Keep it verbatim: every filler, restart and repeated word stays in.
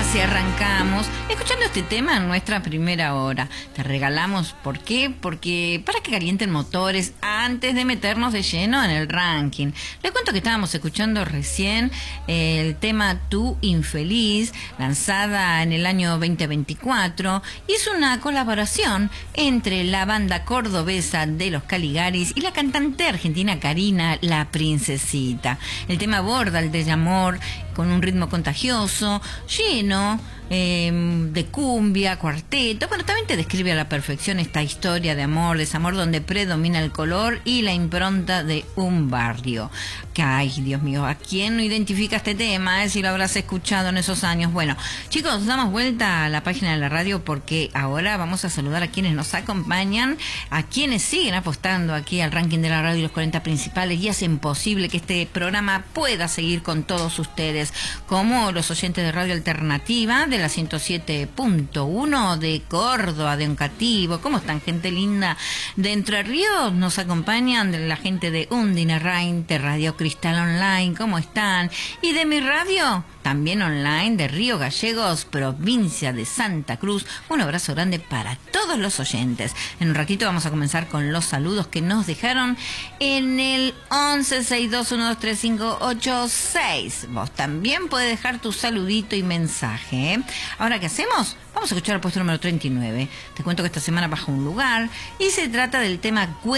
así arrancamos escuchando este tema en nuestra primera hora. Te regalamos, ¿por qué? Porque para que calienten motores antes de meternos de lleno en el ranking. Les cuento que estábamos escuchando recién el tema Tú Infeliz, lanzada en el año veinte veinticuatro. Y es una colaboración entre la banda cordobesa de los Caligaris y la cantante argentina Karina La Princesita. El tema aborda el desamor con un ritmo contagioso, lleno eh, de cumbia, cuarteto. Bueno, también te describe a la perfección esta historia de amor, desamor, donde predomina el color y la impronta de un barrio. Que, ay, Dios mío, ¿a quién no identifica este tema? Eh? Si lo habrás escuchado en esos años. Bueno, chicos, damos vuelta a la página de la radio porque ahora vamos a saludar a quienes nos acompañan, a quienes siguen apostando aquí al ranking de la radio y los cuarenta principales y hacen posible que este programa pueda seguir con todos ustedes, como los oyentes de Radio Alternativa de la ciento siete punto uno de Córdoba, de Oncativo. ¿Cómo están, gente linda de Entre Ríos? Nos acompañan de la gente de Undina Rain, de Radio Cristal Online. ¿Cómo están? Y de mi radio, también online, de Río Gallegos, provincia de Santa Cruz. Un abrazo grande para todos los oyentes. En un ratito vamos a comenzar con los saludos que nos dejaron en el once seis dos uno dos tres cinco ocho seis. Vos también podés dejar tu saludito y mensaje, ¿eh? Ahora, ¿qué hacemos? Vamos a escuchar el puesto número treinta y nueve. Te cuento que esta semana bajó un lugar y se trata del tema